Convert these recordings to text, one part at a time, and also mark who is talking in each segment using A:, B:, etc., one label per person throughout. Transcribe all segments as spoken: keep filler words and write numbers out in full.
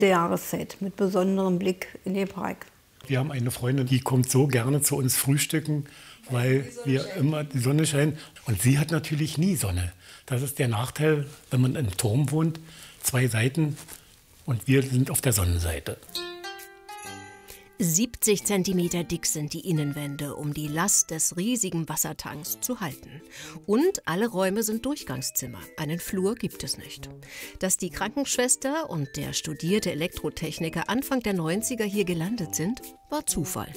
A: der Jahreszeit mit besonderem Blick in den Park.
B: Wir haben eine Freundin, die kommt so gerne zu uns frühstücken, weil wir immer die Sonne scheint. Und sie hat natürlich nie Sonne. Das ist der Nachteil, wenn man im Turm wohnt. Zwei Seiten und wir sind auf der Sonnenseite.
C: siebzig Zentimeter dick sind die Innenwände, um die Last des riesigen Wassertanks zu halten. Und alle Räume sind Durchgangszimmer. Einen Flur gibt es nicht. Dass die Krankenschwester und der studierte Elektrotechniker Anfang der neunziger hier gelandet sind, war Zufall.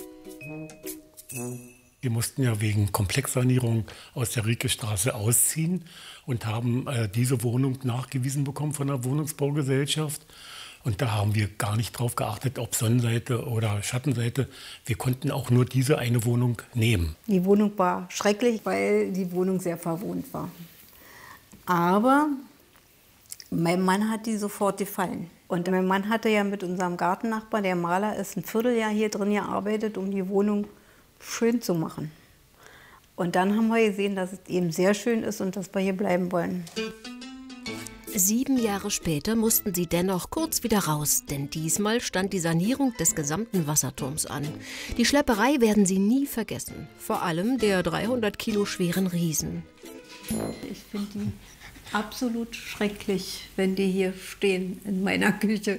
B: Wir mussten ja wegen Komplexsanierung aus der Rieke-Straße ausziehen und haben äh, diese Wohnung nachgewiesen bekommen von der Wohnungsbaugesellschaft. Und da haben wir gar nicht drauf geachtet, ob Sonnenseite oder Schattenseite. Wir konnten auch nur diese eine Wohnung nehmen.
A: Die Wohnung war schrecklich, weil die Wohnung sehr verwohnt war. Aber mein Mann hat die sofort gefallen. Und mein Mann hatte ja mit unserem Gartennachbar, der Maler ist, ein Vierteljahr hier drin gearbeitet, um die Wohnung schön zu machen. Und dann haben wir gesehen, dass es eben sehr schön ist und dass wir hier bleiben wollen.
C: Sieben Jahre später mussten sie dennoch kurz wieder raus, denn diesmal stand die Sanierung des gesamten Wasserturms an. Die Schlepperei werden sie nie vergessen, vor allem der dreihundert Kilo schweren Riesen.
A: Ich finde die absolut schrecklich, wenn die hier stehen in meiner Küche.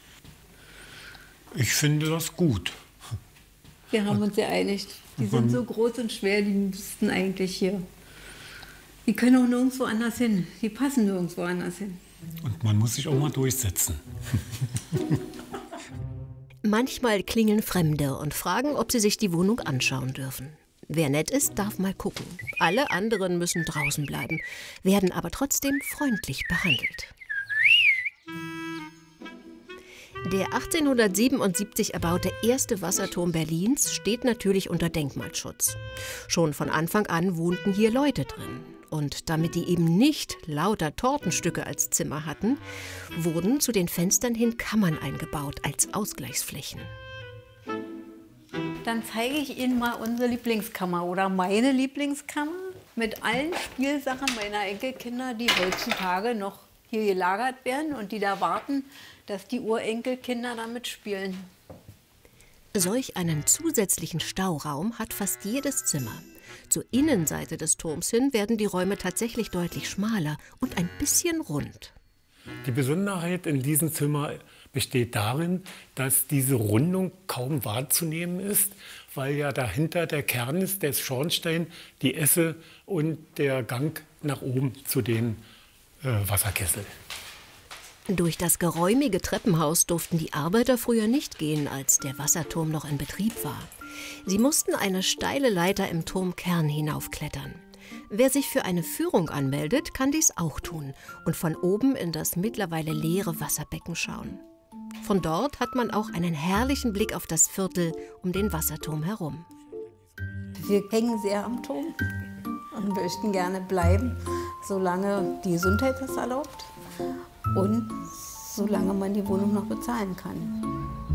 B: Ich finde das gut.
A: Wir haben uns geeinigt. Die sind so groß und schwer, die müssten eigentlich hier. Die können auch nirgendwo anders hin. Die passen nirgendwo anders hin.
B: Und man muss sich auch mal durchsetzen.
C: Manchmal klingeln Fremde und fragen, ob sie sich die Wohnung anschauen dürfen. Wer nett ist, darf mal gucken. Alle anderen müssen draußen bleiben, werden aber trotzdem freundlich behandelt. Der achtzehnhundertsiebenundsiebzig erbaute erste Wasserturm Berlins steht natürlich unter Denkmalschutz. Schon von Anfang an wohnten hier Leute drin. Und damit die eben nicht lauter Tortenstücke als Zimmer hatten, wurden zu den Fenstern hin Kammern eingebaut als Ausgleichsflächen.
A: Dann zeige ich Ihnen mal unsere Lieblingskammer oder meine Lieblingskammer mit allen Spielsachen meiner Enkelkinder, die heutzutage noch hier gelagert werden und die da warten, dass die Urenkelkinder damit spielen.
C: Solch einen zusätzlichen Stauraum hat fast jedes Zimmer. Zur Innenseite des Turms hin werden die Räume tatsächlich deutlich schmaler und ein bisschen rund.
B: Die Besonderheit in diesem Zimmer besteht darin, dass diese Rundung kaum wahrzunehmen ist, weil ja dahinter der Kern ist, der Schornstein, die Esse und der Gang nach oben zu den äh, Wasserkesseln.
C: Durch das geräumige Treppenhaus durften die Arbeiter früher nicht gehen, als der Wasserturm noch in Betrieb war. Sie mussten eine steile Leiter im Turmkern hinaufklettern. Wer sich für eine Führung anmeldet, kann dies auch tun und von oben in das mittlerweile leere Wasserbecken schauen. Von dort hat man auch einen herrlichen Blick auf das Viertel um den Wasserturm herum.
A: Wir hängen sehr am Turm und möchten gerne bleiben, solange die Gesundheit das erlaubt und solange man die Wohnung noch bezahlen kann.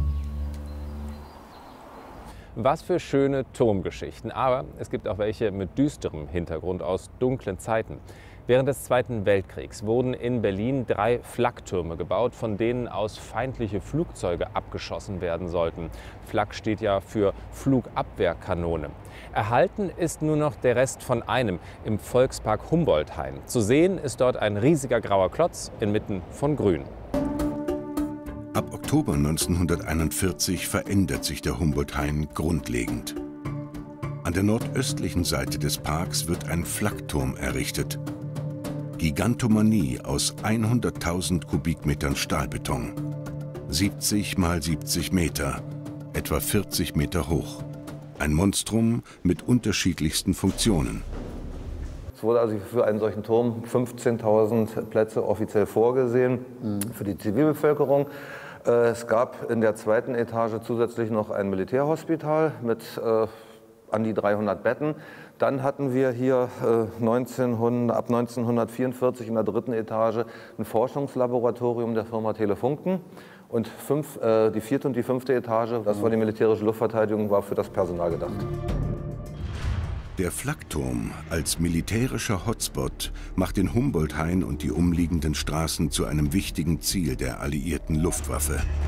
D: Was für schöne Turmgeschichten, aber es gibt auch welche mit düsterem Hintergrund aus dunklen Zeiten. Während des Zweiten Weltkriegs wurden in Berlin drei Flaktürme gebaut, von denen aus feindliche Flugzeuge abgeschossen werden sollten. Flak steht ja für Flugabwehrkanone. Erhalten ist nur noch der Rest von einem im Volkspark Humboldthain. Zu sehen ist dort ein riesiger grauer Klotz inmitten von Grün.
E: Ab Oktober neunzehnhunderteinundvierzig verändert sich der Humboldthain grundlegend. An der nordöstlichen Seite des Parks wird ein Flakturm errichtet. Gigantomanie aus hunderttausend Kubikmetern Stahlbeton. siebzig mal siebzig Meter, etwa vierzig Meter hoch. Ein Monstrum mit unterschiedlichsten Funktionen.
F: Es wurde also für einen solchen Turm fünfzehntausend Plätze offiziell vorgesehen für die Zivilbevölkerung. Es gab in der zweiten Etage zusätzlich noch ein Militärhospital mit äh, an die dreihundert Betten. Dann hatten wir hier äh, neunzehnhundert, ab neunzehnhundertvierundvierzig in der dritten Etage ein Forschungslaboratorium der Firma Telefunken. Und fünf, äh, die vierte und die fünfte Etage, das war die militärische Luftverteidigung, war für das Personal gedacht.
E: Der Flakturm als militärischer Hotspot macht den Humboldt-Hain und die umliegenden Straßen zu einem wichtigen Ziel der alliierten Luftwaffe.